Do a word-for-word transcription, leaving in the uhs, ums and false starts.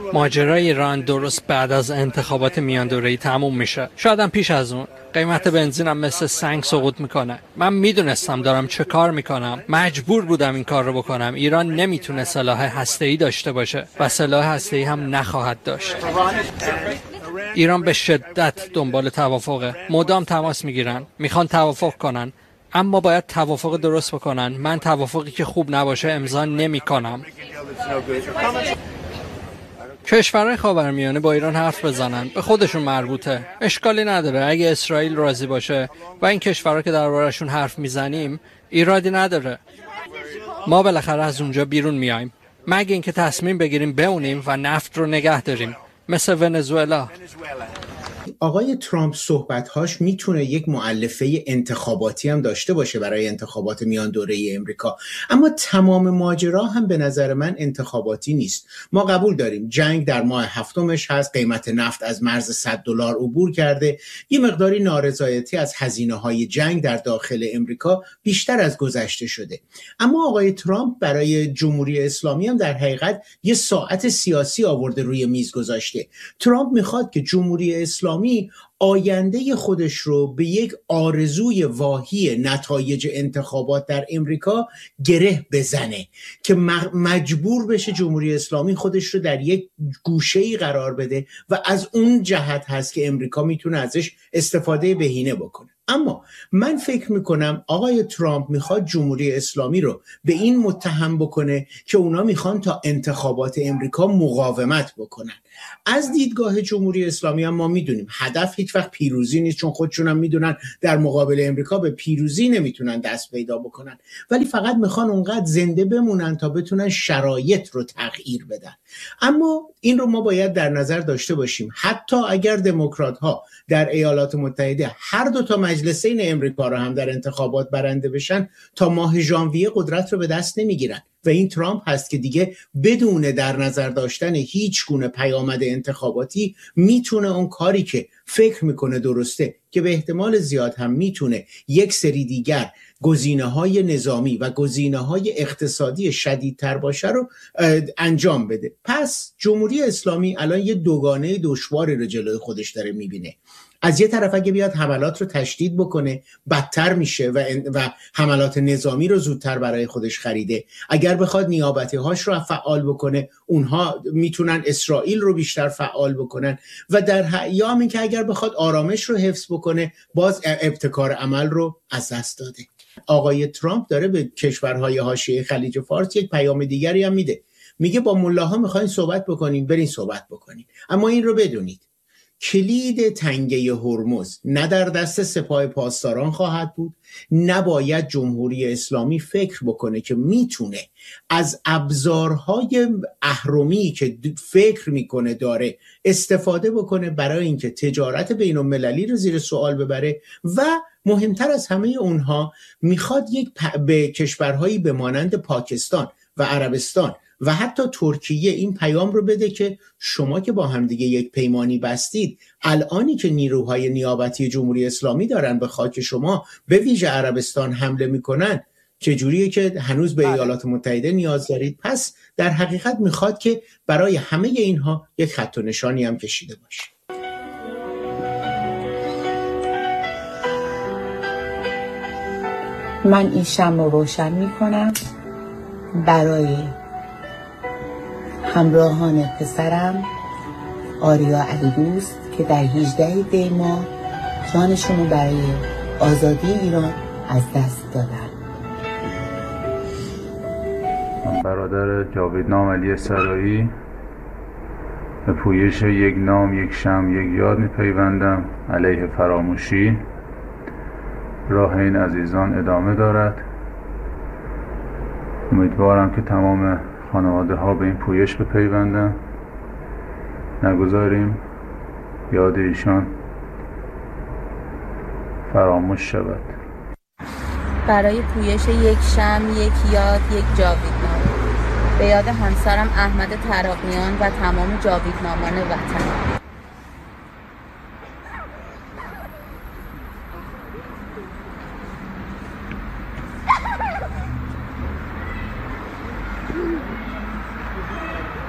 ماجرای ایران درست بعد از انتخابات میان دوره‌ای تموم میشه. شاید هم پیش از اون. قیمت بنزینم مثل سنگ سقوط میکنه. من میدونستم دارم چه کار میکنم. مجبور بودم این کار رو بکنم. ایران نمیتونه سلاح هسته‌ای داشته باشه و سلاح هسته‌ای هم نخواهد داشت. ایران به شدت دنبال توافقه. مدام تماس میگیرن. میخوان توافق کنن. اما باید توافق درست بکنن. من توافقی که خوب نباشه امضا نمیکنم. کشورهای خاورمیانه با ایران حرف بزنن، به خودشون مربوطه. اشکالی نداره اگه اسرائیل راضی باشه و این کشورها که درباره‌شون حرف میزنیم ایرادی نداره. ما بالاخره از اونجا بیرون میایم، مگه اینکه تصمیم بگیریم بمونیم و نفت رو نگه داریم مثل ونزوئلا. آقای ترامپ صحبت‌هاش میتونه یک مؤلفه انتخاباتی هم داشته باشه برای انتخابات میان دوره‌ای امریکا، اما تمام ماجرا هم به نظر من انتخاباتی نیست. ما قبول داریم جنگ در ماه هفتمش هست، قیمت نفت از مرز صد دلار عبور کرده، یه مقداری نارضایتی از هزینه‌های جنگ در داخل امریکا بیشتر از گذشته شده. اما آقای ترامپ برای جمهوری اسلامی هم در حقیقت یه ساعت سیاسی آورده روی میز گذاشته. ترامپ میخواد که جمهوری اسلامی آینده خودش رو به یک آرزوی واهی نتایج انتخابات در امریکا گره بزنه که مجبور بشه جمهوری اسلامی خودش رو در یک گوشه‌ای قرار بده و از اون جهت هست که امریکا میتونه ازش استفاده بهینه بکنه. اما من فکر میکنم آقای ترامپ میخواد جمهوری اسلامی رو به این متهم بکنه که اونا میخوان تا انتخابات امریکا مقاومت بکنن. از دیدگاه جمهوری اسلامی هم ما میدونیم هدف هیچ وقت پیروزی نیست، چون خودشون هم میدونن در مقابل امریکا به پیروزی نمیتونن دست پیدا بکنن، ولی فقط میخوان اونقدر زنده بمونن تا بتونن شرایط رو تغییر بدن. اما این رو ما باید در نظر داشته باشیم حتی اگر دموکرات ها در ایالات متحده هر دو تا مجلسین امریکا رو هم در انتخابات برنده بشن، تا ماه ژانویه قدرت رو به دست نمیگیرن و این ترامپ هست که دیگه بدون در نظر داشتن هیچ گونه پیامد انتخاباتی میتونه اون کاری که فکر میکنه درسته، که به احتمال زیاد هم میتونه یک سری دیگر گزینه‌های نظامی و گزینه‌های اقتصادی شدیدتر باشه رو انجام بده. پس جمهوری اسلامی الان یه دوگانه دشواری رو جلوی خودش داره میبینه. از یه طرف اگه بیاد حملات رو تشدید بکنه بدتر میشه و, و حملات نظامی رو زودتر برای خودش خریده. اگر بخواد نیابتی هاش رو فعال بکنه اونها میتونن اسرائیل رو بیشتر فعال بکنن و در یا همین که اگر بخواد آرامش رو حفظ بکنه باز ابتکار عمل رو از دست داده. آقای ترامپ داره به کشورهای حاشیه خلیج فارس یک پیام دیگری هم میده، میگه با ملاها میخواین صحبت بکنیم، برین صحبت بکنیم، اما این رو بدونید کلید تنگه هرمز نه در دست سپاه پاسداران خواهد بود، نباید جمهوری اسلامی فکر بکنه که میتونه از ابزارهای اهرمی که فکر میکنه داره استفاده بکنه برای اینکه تجارت بین المللی رو زیر سوال ببره و مهمتر از همه اونها میخواد یک پ... به کشورهایی به مانند پاکستان و عربستان و حتی ترکیه این پیام رو بده که شما که با همدیگه یک پیمانی بستید، الانی که نیروهای نیابتی جمهوری اسلامی دارن به خاک شما به ویژه عربستان حمله میکنن، چجوریه که هنوز به ایالات متحده نیاز دارید؟ پس در حقیقت میخواد که برای همه اینها یک خط و نشانی هم کشیده باشه. من این شمع رو روشن میکنم برای همراهان پسرم آریا علیدوست که در هجدهم دی ماه جانشون رو برای آزادی ایران از دست دادن. من برادر جاویدنام علی سرایی به پویش یک نام، یک شمع، یک یاد میپیوندم علیه فراموشی. راه این عزیزان ادامه دارد. امیدوارم که تمام خانواده ها به این پویش بپیوندن، نگذاریم یاد ایشان فراموش شود. برای پویش یک شمع، یک یاد، یک جاویدنامه به یاد همسرم احمد تراقیان و تمام جاویدنامان وطن.